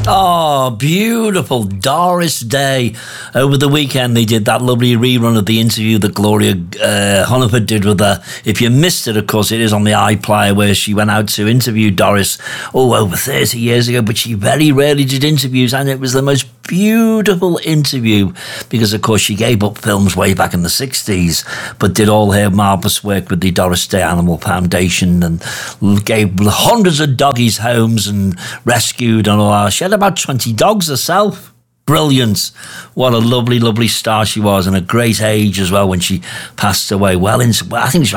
Oh, beautiful Doris Day. Over the weekend, they did that lovely rerun of the interview that Gloria Hunniford did with her. If you missed it, of course, it is on the iPlayer, where she went out to interview Doris, over 30 years ago, but she very rarely did interviews, and it was the most beautiful interview because, of course, she gave up films way back in the 60s, but did all her marvellous work with the Doris Day Animal Foundation and gave hundreds of doggies homes and rescued and all that. She had about 20 dogs herself. Brilliant. What a lovely, lovely star she was, and a great age as well when she passed away. I think she